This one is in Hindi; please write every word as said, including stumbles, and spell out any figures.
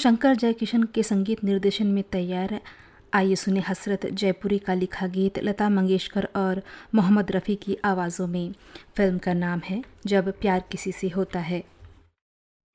शंकर जयकिशन के संगीत निर्देशन में तैयार। आइए सुने हसरत जयपुरी का लिखा गीत लता मंगेशकर और मोहम्मद रफ़ी की आवाज़ों में। फिल्म का नाम है जब प्यार किसी से होता है।